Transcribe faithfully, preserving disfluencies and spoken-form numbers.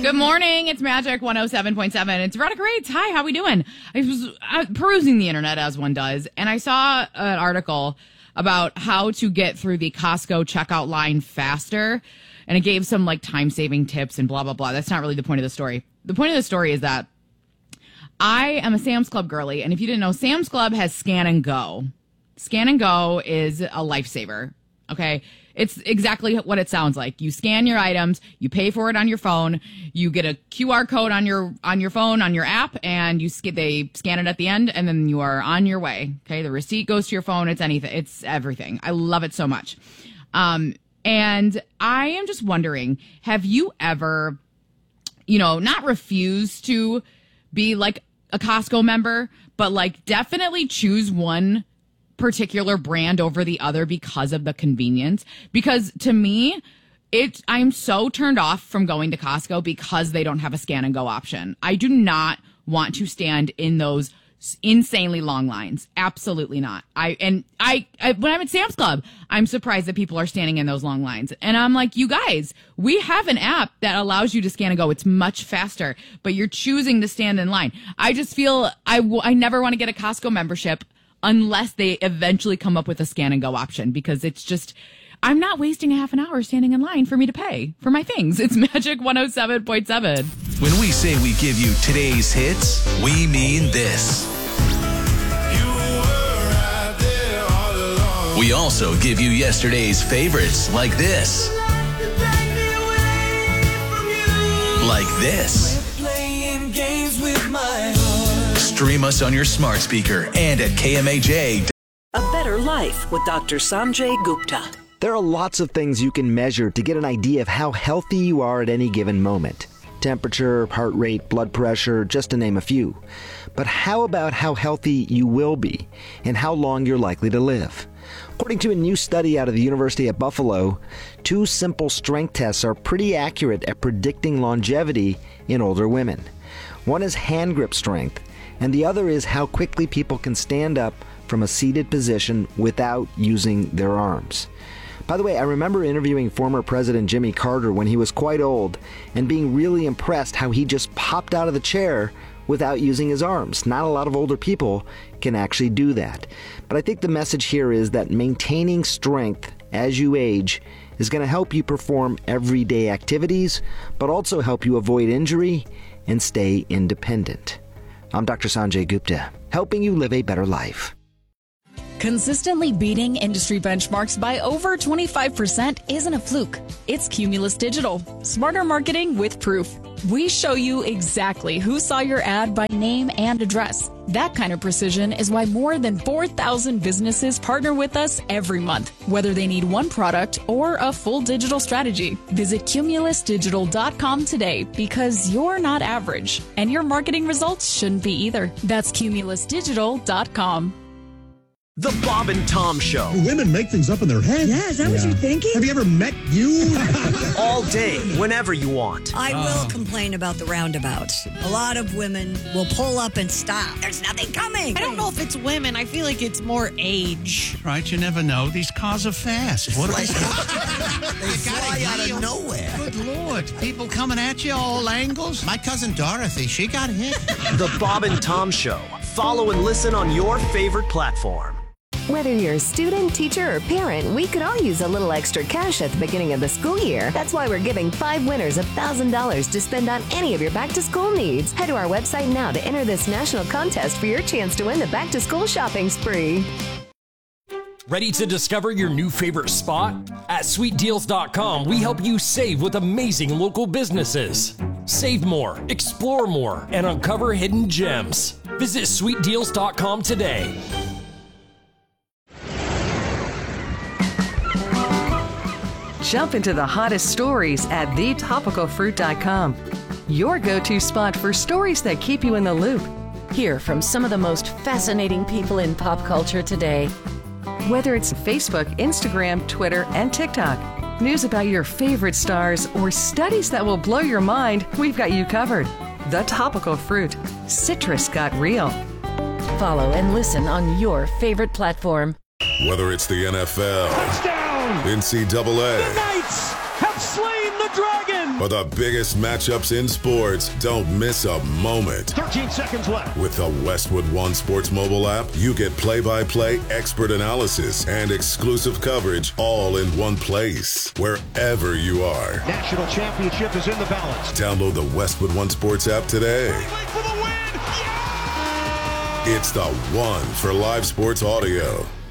Good morning. It's Magic one oh seven point seven. It's Veronica Rates. Hi, how we doing? I was uh, perusing the internet as one does, and I saw an article about how to get through the Costco checkout line faster, and it gave some like time-saving tips and blah, blah, blah. That's not really the point of the story. The point of the story is that I am a Sam's Club girly, and if you didn't know, Sam's Club has Scan and Go. Scan and Go is a lifesaver, okay? It's exactly what it sounds like. You scan your items, you pay for it on your phone, you get a Q R code on your on your phone, on your app, and you sk- they scan it at the end, and then you are on your way. Okay, the receipt goes to your phone. It's anything. It's everything. I love it so much. Um, and I am just wondering, have you ever, you know, not refused to be like a Costco member, but like definitely choose one particular brand over the other because of the convenience? Because to me, it I'm so turned off from going to Costco because they don't have a scan and go option. I do not want to stand in those insanely long lines. Absolutely not. I and I, I when I'm at Sam's Club, I'm surprised that people are standing in those long lines. And I'm like, you guys, we have an app that allows you to scan and go. It's much faster, but you're choosing to stand in line. I just feel I, w- I never want to get a Costco membership unless they eventually come up with a scan and go option, because it's just, I'm not wasting a half an hour standing in line for me to pay for my things. It's Magic one oh seven point seven. When we say we give you today's hits, we mean this. You were right there all along. We also give you yesterday's favorites like this. Like this. We're playing games with my heart. Stream us on your smart speaker and at K M A J. A better life with Doctor Sanjay Gupta. There are lots of things you can measure to get an idea of how healthy you are at any given moment. Temperature, heart rate, blood pressure, just to name a few. But how about how healthy you will be and how long you're likely to live? According to a new study out of the University of Buffalo, two simple strength tests are pretty accurate at predicting longevity in older women. One is hand grip strength, and the other is how quickly people can stand up from a seated position without using their arms. By the way, I remember interviewing former President Jimmy Carter when he was quite old and being really impressed how he just popped out of the chair without using his arms. Not a lot of older people can actually do that. But I think the message here is that maintaining strength as you age is going to help you perform everyday activities, but also help you avoid injury and stay independent. I'm Doctor Sanjay Gupta, helping you live a better life. Consistently beating industry benchmarks by over twenty-five percent isn't a fluke. It's Cumulus Digital. Smarter marketing with proof. We show you exactly who saw your ad by name and address. That kind of precision is why more than four thousand businesses partner with us every month, whether they need one product or a full digital strategy. Visit Cumulus Digital dot com today, because you're not average, and your marketing results shouldn't be either. That's Cumulus Digital dot com. The Bob and Tom Show. Women make things up in their head. Yeah, is that yeah. what you're thinking? Have you ever met you? All day, whenever you want. I oh. will complain about the roundabouts. A lot of women will pull up and stop. There's nothing coming. I don't know if it's women. I feel like it's more age. Right, you never know. These cars are fast. What are they? They fly out of nowhere. Good Lord. People coming at you all angles. My cousin Dorothy, she got hit. The Bob and Tom Show. Follow and listen on your favorite platform. Whether you're a student, teacher, or parent, we could all use a little extra cash at the beginning of the school year. That's why we're giving five winners one thousand dollars to spend on any of your back-to-school needs. Head to our website now to enter this national contest for your chance to win the back-to-school shopping spree. Ready to discover your new favorite spot? At sweet deals dot com, we help you save with amazing local businesses. Save more, explore more, and uncover hidden gems. Visit sweet deals dot com today. Jump into the hottest stories at the topical fruit dot com. Your go-to spot for stories that keep you in the loop. Hear from some of the most fascinating people in pop culture today. Whether it's Facebook, Instagram, Twitter, and TikTok, news about your favorite stars, or studies that will blow your mind, we've got you covered. The Topical Fruit. Citrus got real. Follow and listen on your favorite platform. Whether it's the N F L, touchdown, N C double A, the Knights have slain the dragon, For the biggest matchups in sports, don't miss a moment. thirteen seconds left. With the Westwood One Sports mobile app, you get play-by-play expert analysis and exclusive coverage all in one place, wherever you are. National championship is in the balance. Download the Westwood One Sports app today. For the win. Yeah! It's the one for live sports audio.